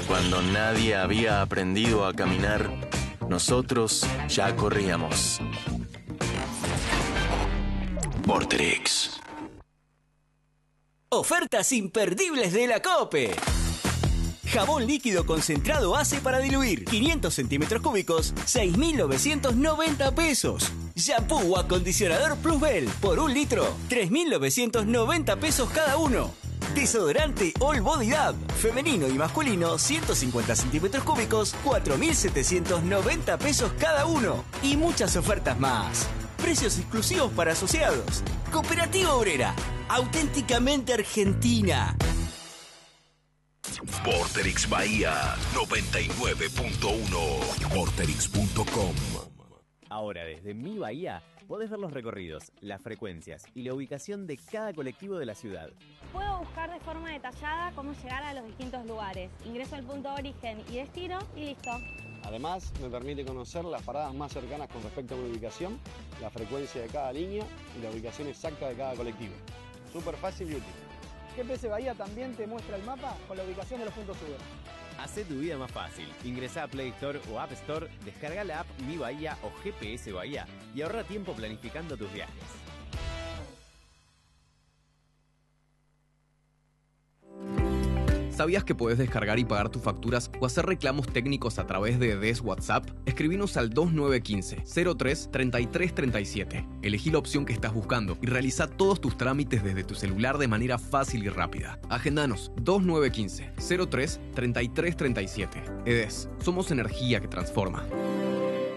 Cuando nadie había aprendido a caminar, nosotros ya corríamos. Vorterix. Ofertas imperdibles de la COPE. Jabón líquido concentrado ACE para diluir, 500 centímetros cúbicos, 6.990 pesos. Shampoo o acondicionador Plusbel, por 1 litro, 3.990 pesos cada uno. Desodorante All Body Dab, femenino y masculino, 150 centímetros cúbicos, 4.790 pesos cada uno. Y muchas ofertas más. Precios exclusivos para asociados. Cooperativa Obrera, auténticamente argentina. Vorterix Bahía 99.1 Vorterix.com. Ahora desde Mi Bahía podés ver los recorridos, las frecuencias y la ubicación de cada colectivo de la ciudad. Puedo buscar de forma detallada cómo llegar a los distintos lugares. Ingreso al punto de origen y destino y listo. Además, me permite conocer las paradas más cercanas con respecto a mi ubicación, la frecuencia de cada línea y la ubicación exacta de cada colectivo. Súper fácil y útil. GPS Bahía también te muestra el mapa con la ubicación de los puntos Uber. Hacé tu vida más fácil. Ingresá a Play Store o App Store, descarga la app Mi Bahía o GPS Bahía y ahorra tiempo planificando tus viajes. ¿Sabías que podés descargar y pagar tus facturas o hacer reclamos técnicos a través de DES WhatsApp? Escribinos al 2915-03-3337. Elegí la opción que estás buscando y realiza todos tus trámites desde tu celular de manera fácil y rápida. Agendanos 2915-03-3337. EDES, somos energía que transforma.